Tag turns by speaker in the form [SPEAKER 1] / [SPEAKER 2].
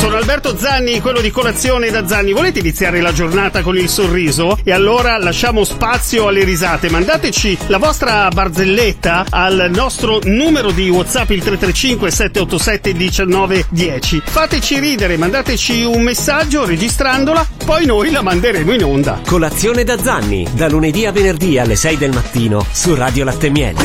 [SPEAKER 1] Sono Alberto Zanni, quello di Colazione da Zanni. Volete iniziare la giornata con il sorriso? E allora lasciamo spazio alle risate. Mandateci la vostra barzelletta al nostro numero di WhatsApp, il 335 787 1910. Fateci ridere, mandateci un messaggio registrandola, poi noi la manderemo in onda.
[SPEAKER 2] Colazione da Zanni, da lunedì a venerdì alle 6 del mattino su Radio Latte Miele.